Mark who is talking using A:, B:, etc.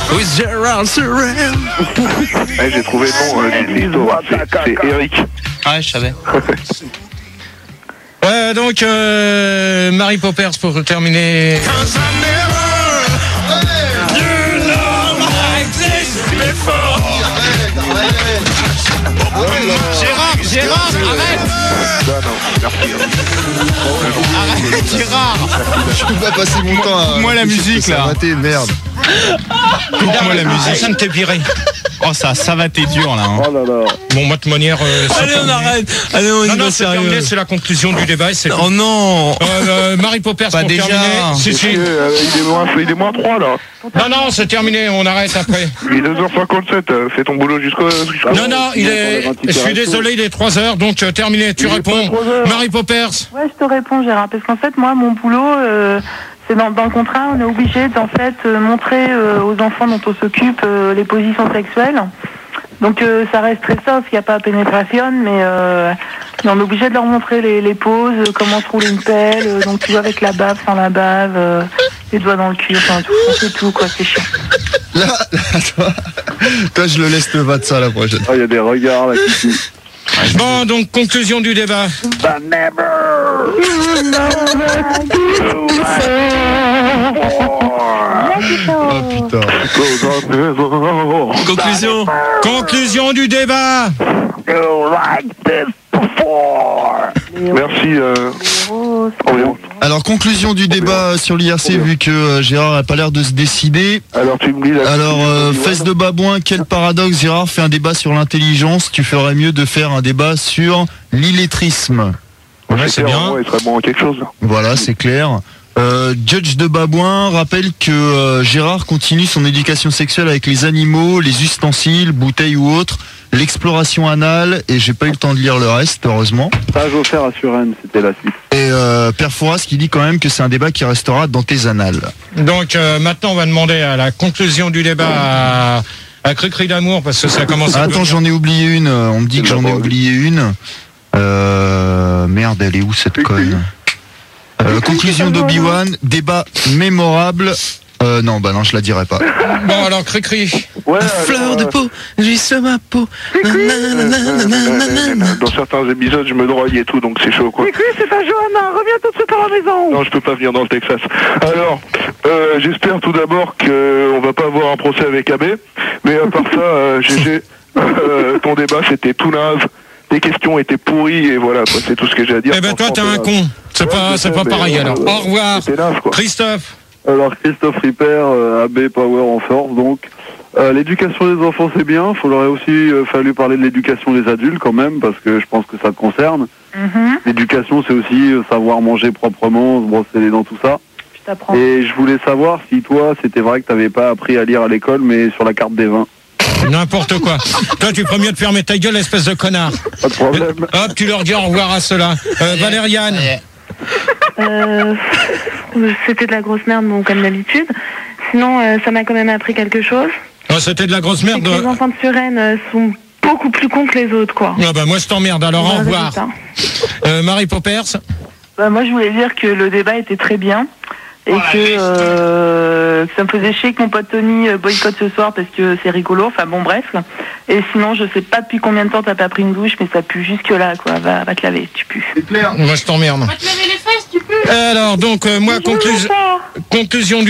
A: With Gérard Surel.
B: J'ai trouvé le nom, c'est Eric.
C: Ouais, je savais.
D: Donc, Mary Poppers pour terminer. Gérard, arrête!
A: Arrête, Gérard!
E: Je peux pas passer mon temps à.
A: Moi la musique là!
E: Merde!
D: Coupe-moi la musique! Ça ne t'est viré!
A: Oh, ça va, t'es dur là. Hein.
B: Oh là là.
D: Bon, moi de manière.
A: Allez, on arrête! Allez, on y va sérieux!
D: Terminé, c'est la conclusion du débat.
A: Oh non!
D: Mary Poppers
A: Pas
D: pour
A: déjà.
D: terminer. Si.
B: Il est moins 3 là.
D: Non, c'est terminé, on arrête après.
B: Il est 2h57, fais ton boulot jusqu'au.
D: Non, je suis désolé, il est 3h, donc terminé, tu réponds. Mary Poppers.
F: Ouais, je te réponds, Gérard, parce qu'en fait, moi, mon boulot, c'est dans le contrat, on est obligé d'en fait montrer aux enfants dont on s'occupe les positions sexuelles. Donc ça reste très soft, il n'y a pas pénétration, mais on est obligé de leur montrer les poses, comment se rouler une pelle, donc tu vois avec la bave, sans la bave, les doigts dans le cul, enfin tout, c'est tout quoi, c'est chiant.
E: Là, toi, je le laisse te battre ça la prochaine.
B: Il y a des regards là qui.
D: Bon, donc conclusion du débat.
E: Oh putain.
D: Conclusion du débat.
B: Merci.
E: Alors, conclusion du débat sur l'IRC, vu que Gérard n'a pas l'air de se décider.
B: Alors, tu me dis là.
E: Alors, fesse de babouin, quel paradoxe, Gérard fait un débat sur l'intelligence. Tu ferais mieux de faire un débat sur l'illettrisme.
D: Ouais, c'est bien.
B: Il serait bon quelque chose.
E: Voilà, c'est clair. Judge de Babouin rappelle que Gérard continue son éducation sexuelle avec les animaux, les ustensiles, bouteilles ou autres, l'exploration anale, et j'ai pas eu le temps de lire le reste, heureusement.
B: Stage offert à Suresnes, c'était la suite.
E: Et Père Fouras qui dit quand même que c'est un débat qui restera dans tes annales.
D: Donc maintenant on va demander à la conclusion du débat à Cricri d'amour, parce que ça commence à...
E: Attends, j'en ai oublié une, on me dit que j'en ai oublié une. Merde, elle est où cette conne? Conclusion d'Obi-Wan, débat mémorable. Non, je la dirai pas.
D: Bon, alors, Cricri.
B: Ouais,
A: Fleur de peau, juste ma peau.
B: dans certains épisodes, je me drogue et tout, donc c'est chaud, quoi.
F: C'est pas Johanna, reviens tout de suite à la maison.
B: Non, je peux pas venir dans le Texas. Alors, j'espère tout d'abord qu'on va pas avoir un procès avec AB. Mais à part ça, GG, ton débat, c'était tout naze. Tes questions étaient pourries et voilà, quoi, c'est tout ce que j'ai à dire.
D: Eh ben, toi, t'es un con. C'est pas pareil, alors. Au revoir.
B: Naze, quoi.
D: Christophe.
G: Alors Christophe Ripper, AB Power en force donc. L'éducation des enfants c'est bien, il aurait aussi fallu parler de l'éducation des adultes quand même, parce que je pense que ça te concerne. L'éducation c'est aussi savoir manger proprement, se brosser les dents, tout ça.
F: Je t'apprends.
G: Et je voulais savoir si toi c'était vrai que t'avais pas appris à lire à l'école, mais sur la carte des vins.
D: N'importe quoi. Toi, tu ferais mieux de fermer ta gueule, espèce de connard.
G: Pas de problème.
D: Hop, tu leur dis au revoir à ceux-là. Valériane.
F: C'était de la grosse merde, bon, comme d'habitude. Sinon, ça m'a quand même appris quelque chose.
D: Oh, c'était de la grosse merde.
F: Les enfants de Suresnes sont beaucoup plus cons que les autres, quoi.
D: Ah bah, moi, je t'emmerde, alors au revoir. Mary Poppers.
F: Moi, je voulais dire que le débat était très bien. Et que ça me faisait chier que mon pote Tony boycotte ce soir parce que c'est rigolo. Enfin bon, bref. Et sinon, je sais pas depuis combien de temps t'as pas pris une douche, mais ça pue jusque là, quoi. Va te laver, tu pues.
D: Moi, je t'emmerde.
F: Va te laver les fesses, tu pues.
D: Alors, donc, moi, conclusion